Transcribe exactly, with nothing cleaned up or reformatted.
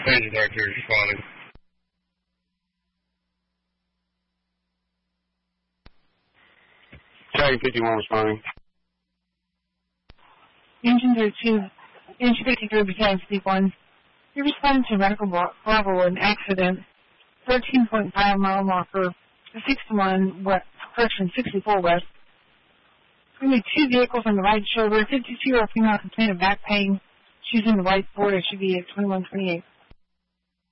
Pager Doctor is responding. Dragon fifty-one responding. Engine thirty-two, Engine fifty-three, Battalion fifty-one. You responded to medical Bravo, an accident, thirteen point five mile marker, sixty-one west, correction, sixty-four west. Only two vehicles on the right shoulder, fifty-two-year-old female complained of back pain. She's in the right board. It should be at twenty-one twenty-eight.